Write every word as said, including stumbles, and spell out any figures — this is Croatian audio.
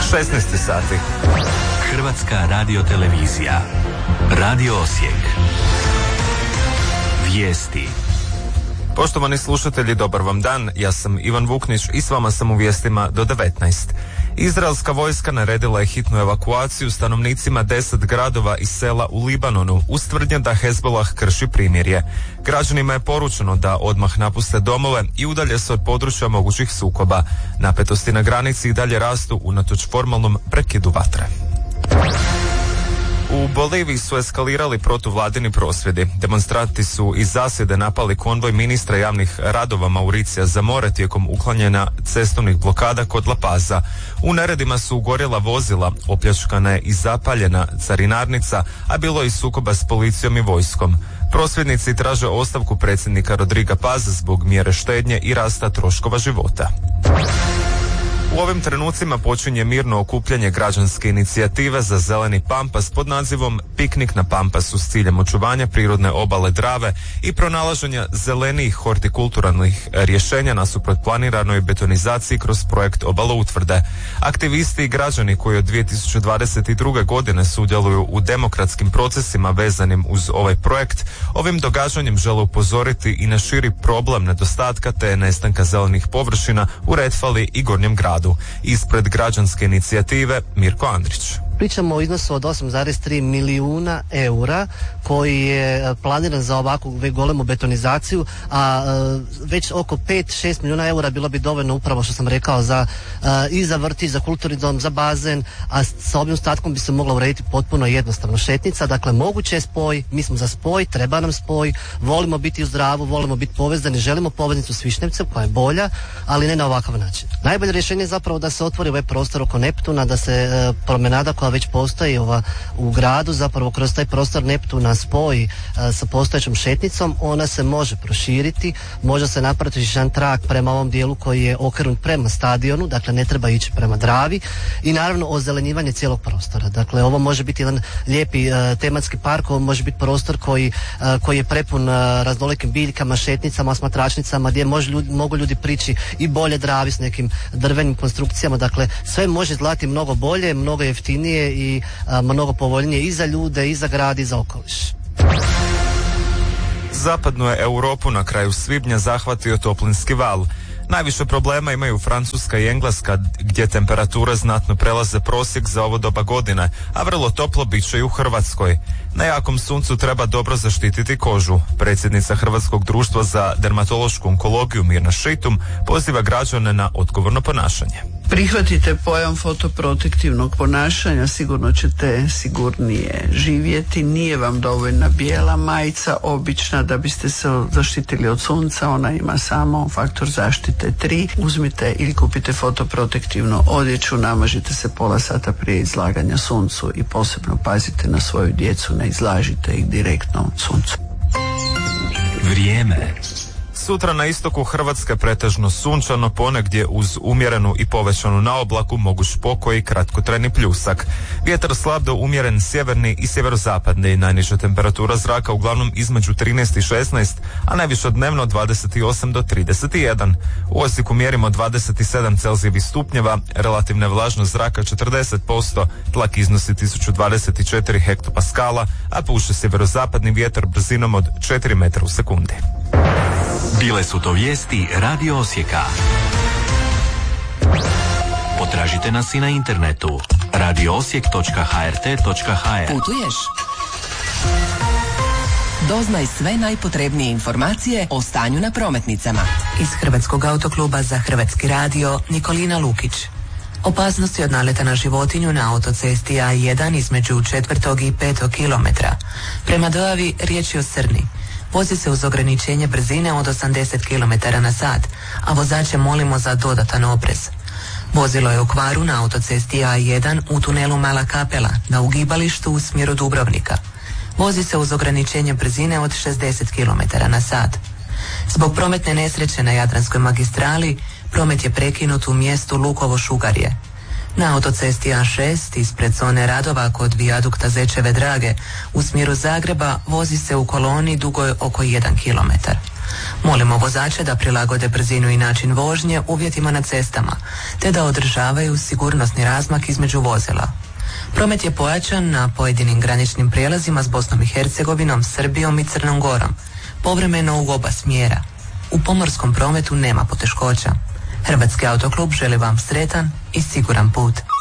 šesnaest sati. Hrvatska radiotelevizija. Radio Osijek. Vijesti. Poštovani slušatelji, dobar vam dan. Ja sam Ivan Vuknić i s vama sam u vijestima do devetnaest. Izraelska vojska naredila je hitnu evakuaciju stanovnicima deset gradova i sela u Libanonu uz tvrdnje da Hezbollah krši primirje. Građanima je poručeno da odmah napuste domove i udalje se od područja mogućih sukoba. Napetosti na granici i dalje rastu unatoč formalnom prekidu vatre. U Boliviji su eskalirali protuvladini prosvjedi. Demonstranti su iz zasjede napali konvoj ministra javnih radova Mauricija Zamore tijekom uklanjanja cestovnih blokada kod La Paza. U neredima su ugorjela vozila, opljačkana je i zapaljena carinarnica, a bilo je i sukoba s policijom i vojskom. Prosvjednici traže ostavku predsjednika Rodriga Paza zbog mjere štednje i rasta troškova života. U ovim trenucima počinje mirno okupljanje građanske inicijative za zeleni pampas pod nazivom Piknik na Pampasu s ciljem očuvanja prirodne obale Drave i pronalaženja zelenijih hortikulturalnih rješenja nasuprot planiranoj betonizaciji kroz projekt Obala utvrde. Aktivisti i građani koji od dvije tisuće dvadeset druge. godine sudjeluju u demokratskim procesima vezanim uz ovaj projekt, ovim događanjem žele upozoriti i na širi problem nedostatka te nestanka zelenih površina u Redfali i Gornjem gradu. Ispred građanske inicijative Mirko Andrić. Pričamo o iznosu od osam zarez tri milijuna eura koji je planiran za ovakvu golemu betonizaciju, a već oko pet do šest milijuna eura bilo bi dovoljno upravo što sam rekao za, i za vrtić, za kulturni dom, za bazen, a sa ovim ostatkom bi se mogla urediti potpuno jednostavno šetnica. Dakle, moguće je spoj, mi smo za spoj, treba nam spoj, volimo biti u zdravu, volimo biti povezani, želimo poveznicu s Višnjevcem koja je bolja, ali ne na ovakav način. Najbolje rješenje je zapravo da se otvori ovaj prostor oko Neptuna, da se promenada koja već postoji ova, u gradu, zapravo kroz taj prostor Neptuna spoji a, sa postojećom šetnicom, ona se može proširiti, može se napraviti jedan trak prema ovom dijelu koji je okrenut prema stadionu, dakle ne treba ići prema Dravi, i naravno ozelenjivanje cijelog prostora. Dakle, ovo može biti jedan lijepi a, tematski park, ovo može biti prostor koji, a, koji je prepun a, raznolikim biljkama, šetnicama, osmatračnicama, gdje može ljudi, mogu ljudi prići i bolje Dravi s nekim drvenim konstrukcijama. Dakle, sve može izgledati mnogo bolje, mnogo jeftinije i a, mnogo povoljnije i za ljude, i za grad, i za okoliš. Zapadnu je Europu na kraju svibnja zahvatio toplinski val. Najviše problema imaju Francuska i Engleska, gdje temperature znatno prelaze prosjek za ovo doba godine, a vrlo toplo bit će i u Hrvatskoj. Na jakom suncu treba dobro zaštititi kožu. Predsjednica Hrvatskog društva za dermatološku onkologiju Mirna Šitum poziva građane na odgovorno ponašanje. Prihvatite pojam fotoprotektivnog ponašanja, sigurno ćete sigurnije živjeti. Nije vam dovoljna bijela majica obična da biste se zaštitili od sunca, ona ima samo faktor zaštite tri. Uzmite ili kupite fotoprotektivnu odjeću, namažite se pola sata prije izlaganja suncu i posebno pazite na svoju djecu, ne izlažite ih direktno suncu. Vrijeme. Sutra na istoku Hrvatske pretežno sunčano, ponegdje uz umjerenu i povećanu naoblaku moguć pokoj i kratkotrajni pljusak. Vjetar slab do umjeren sjeverni i sjeverozapadni, najniža temperatura zraka uglavnom između trinaest i šesnaest, a najviše dnevno dvadeset osam do trideset jedan. U Osijeku mjerimo dvadeset sedam Celzijevih stupnjeva, relativna vlažnost zraka četrdeset posto, tlak iznosi tisuću dvadeset četiri hektopaskala, a puše sjeverozapadni vjetar brzinom od četiri metra u sekundi. Bile su to vijesti Radio Osijeka. Potražite nas i na internetu radio osijek točka ha er te točka ha er. Putuješ? Doznaj sve najpotrebnije informacije o stanju na prometnicama. Iz Hrvatskog autokluba za Hrvatski radio Nikolina Lukić. Opasnosti od naleta na životinju na autocesti A jedan između četvrtog i petog kilometra. Prema dojavi riječ je o srni. Vozi se uz ograničenje brzine od osamdeset kilometara na sat, a vozače molimo za dodatan oprez. Vozilo je u kvaru na autocesti A jedan u tunelu Mala Kapela na ugibalištu u smjeru Dubrovnika. Vozi se uz ograničenje brzine od šezdeset kilometara na sat. Zbog prometne nesreće na Jadranskoj magistrali promet je prekinut u mjestu Lukovo Šugarje. Na autocesti A šest ispred zone radova kod vijadukta Zečeve Drage u smjeru Zagreba vozi se u koloni dugoj oko jedan kilometar. Molimo vozače da prilagode brzinu i način vožnje uvjetima na cestama, te da održavaju sigurnosni razmak između vozila. Promet je pojačan na pojedinim graničnim prijelazima s Bosnom i Hercegovinom, Srbijom i Crnom Gorom, povremeno u oba smjera. U pomorskom prometu nema poteškoća. Hrvatski autoklub želi vam sretan i siguran put.